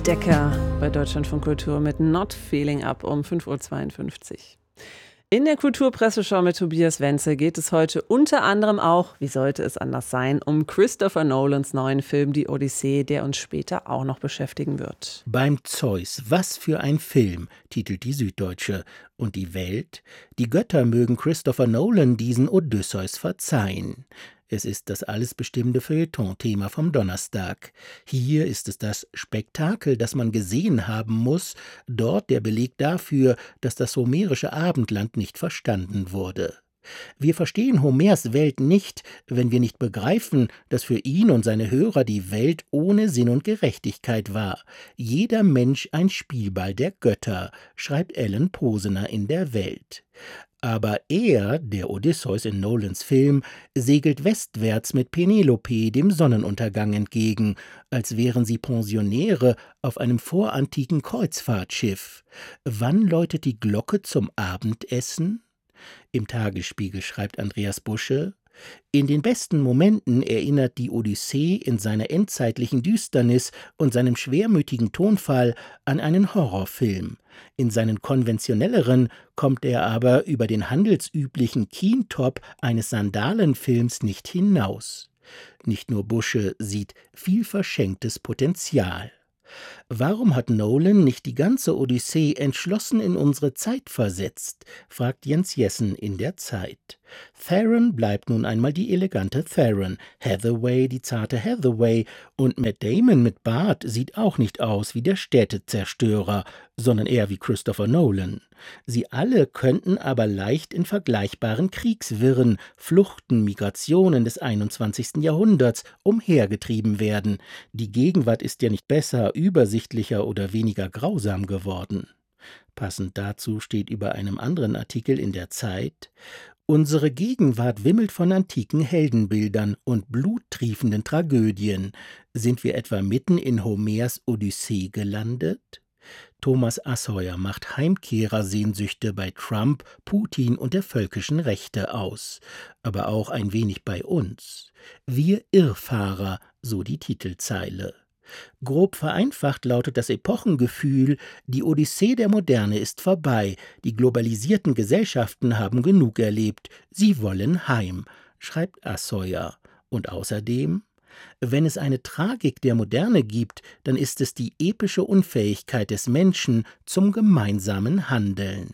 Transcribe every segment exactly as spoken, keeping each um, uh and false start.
Decker bei Deutschlandfunk Kultur mit Not Feeling Up um fünf Uhr zweiundfünfzig. In der Kulturpresseschau mit Tobias Wenzel geht es heute unter anderem auch, wie sollte es anders sein, um Christopher Nolans neuen Film Die Odyssee, der uns später auch noch beschäftigen wird. Beim Zeus, was für ein Film, titelt die Süddeutsche. Und die Welt? Die Götter mögen Christopher Nolan diesen Odysseus verzeihen. Es ist das alles bestimmende Feuilleton-Thema vom Donnerstag. Hier ist es das Spektakel, das man gesehen haben muss, dort der Beleg dafür, dass das homerische Abendland nicht verstanden wurde. Wir verstehen Homers Welt nicht, wenn wir nicht begreifen, dass für ihn und seine Hörer die Welt ohne Sinn und Gerechtigkeit war. Jeder Mensch ein Spielball der Götter, schreibt Ellen Posener in der Welt. Aber er, der Odysseus in Nolans Film, segelt westwärts mit Penelope dem Sonnenuntergang entgegen, als wären sie Pensionäre auf einem vorantiken Kreuzfahrtschiff. Wann läutet die Glocke zum Abendessen? Im Tagesspiegel schreibt Andreas Busche: In den besten Momenten erinnert die Odyssee in seiner endzeitlichen Düsternis und seinem schwermütigen Tonfall an einen Horrorfilm. In seinen konventionelleren kommt er aber über den handelsüblichen Keentop eines Sandalenfilms nicht hinaus. Nicht nur Busche sieht viel verschenktes Potenzial. Warum hat Nolan nicht die ganze Odyssee entschlossen in unsere Zeit versetzt, fragt Jens Jessen in der Zeit. Theron bleibt nun einmal die elegante Theron, Hathaway die zarte Hathaway und Matt Damon mit Bart sieht auch nicht aus wie der Städtezerstörer, sondern eher wie Christopher Nolan. Sie alle könnten aber leicht in vergleichbaren Kriegswirren, Fluchten, Migrationen des einundzwanzigsten Jahrhunderts umhergetrieben werden. Die Gegenwart ist ja nicht besser, übersichtlicher oder weniger grausam geworden. Passend dazu steht über einem anderen Artikel in der Zeit: Unsere Gegenwart wimmelt von antiken Heldenbildern und bluttriefenden Tragödien. Sind wir etwa mitten in Homers Odyssee gelandet? Thomas Assheuer macht Heimkehrersehnsüchte bei Trump, Putin und der völkischen Rechte aus. Aber auch ein wenig bei uns. Wir Irrfahrer, so die Titelzeile. Grob vereinfacht lautet das Epochengefühl: Die Odyssee der Moderne ist vorbei, die globalisierten Gesellschaften haben genug erlebt, sie wollen heim, schreibt Assheuer. Und außerdem: Wenn es eine Tragik der Moderne gibt, dann ist es die epische Unfähigkeit des Menschen zum gemeinsamen Handeln.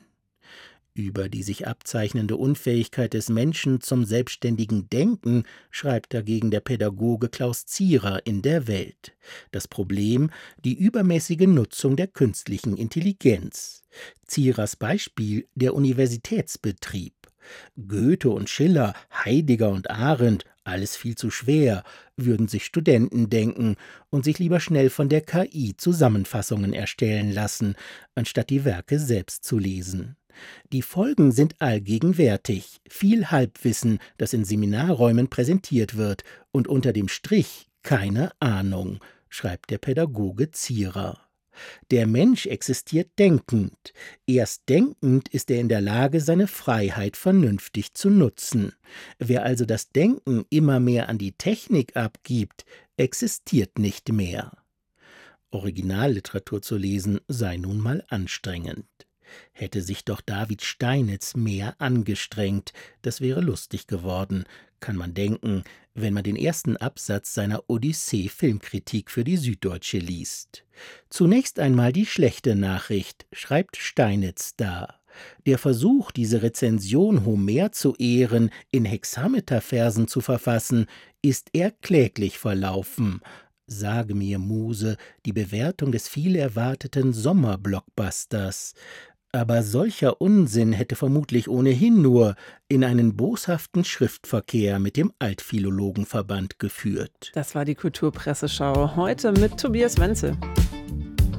Über die sich abzeichnende Unfähigkeit des Menschen zum selbstständigen Denken schreibt dagegen der Pädagoge Klaus Zierer in der Welt. Das Problem: die übermäßige Nutzung der künstlichen Intelligenz. Zierers Beispiel: der Universitätsbetrieb. Goethe und Schiller, Heidegger und Arendt, alles viel zu schwer, würden sich Studenten denken und sich lieber schnell von der K I Zusammenfassungen erstellen lassen, anstatt die Werke selbst zu lesen. Die Folgen sind allgegenwärtig, viel Halbwissen, das in Seminarräumen präsentiert wird, und unter dem Strich keine Ahnung, schreibt der Pädagoge Zierer. Der Mensch existiert denkend. Erst denkend ist er in der Lage, seine Freiheit vernünftig zu nutzen. Wer also das Denken immer mehr an die Technik abgibt, existiert nicht mehr. Originalliteratur zu lesen sei nun mal anstrengend. Hätte sich doch David Steinitz mehr angestrengt, das wäre lustig geworden, kann man denken, wenn man den ersten Absatz seiner Odyssee-Filmkritik für die Süddeutsche liest. Zunächst einmal die schlechte Nachricht, schreibt Steinitz da. Der Versuch, diese Rezension Homer zu ehren, in Hexameterversen zu verfassen, ist eher kläglich verlaufen. Sage mir, Muse, die Bewertung des viel erwarteten Sommerblockbusters. Aber solcher Unsinn hätte vermutlich ohnehin nur in einen boshaften Schriftverkehr mit dem Altphilologenverband geführt. Das war die Kulturpresseschau heute mit Tobias Wenzel.